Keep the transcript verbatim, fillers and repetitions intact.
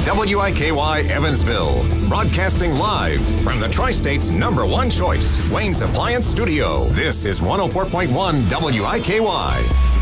W I K Y Evansville, broadcasting live from the Tri-State's number one choice, Wayne's Appliance Studio. This is one oh four point one W I K Y.